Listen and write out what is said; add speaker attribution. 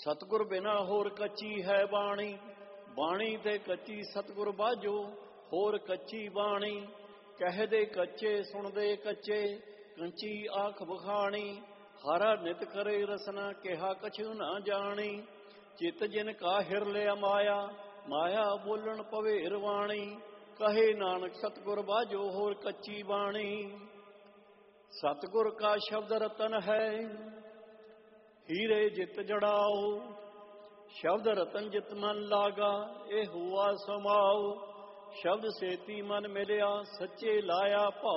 Speaker 1: ਸਤਿਗੁਰ ਬਿਨਾ ਹੋਰ ਕੱਚੀ ਹੈ ਬਾਣੀ, ਬਾਣੀ ਤੇ ਕੱਚੀ ਸਤਿਗੁਰ ਬਾਝੋ, ਹੋਰ ਕੱਚੀ ਬਾਣੀ। ਕਹਿਦੇ ਕੱਚੇ ਸੁਣਦੇ ਕੱਚੇ, ਕੰਚੀ ਆਖ ਬਖਾਣੀ। ਹਰਾ ਨਿਤ ਕਰੇ ਰਸਨਾ, ਕਿਹਾ ਕਛੁ ਨਾ ਜਾਣੀ। ਚਿਤ ਜਿਨ ਕਾ ਹਿਰ ਲਿਆ ਮਾਇਆ, ਮਾਇਆ ਬੋਲਣ ਭਵੇਰ ਵਾਣੀ। ਕਹੇ ਨਾਨਕ ਸਤਿਗੁਰ ਬਾਝੋ, ਹੋਰ ਕੱਚੀ ਬਾਣੀ। ਸਤਿਗੁਰ ਕਾ ਸ਼ਬਦ ਰਤਨ ਹੈ, ਹੀਰੇ ਜਿਤ ਜੜਾਓ। ਸ਼ਬਦ ਰਤਨ ਜਿਤ ਮਨ ਲਾਗਾ, ਇਹ ਹੁਆ ਸਮਾਓ। ਸ਼ਬਦ ਸੇਤੀ ਮਨ ਮਿਲਿਆ, ਸੱਚੇ ਲਾਇਆ ਭਾਉ।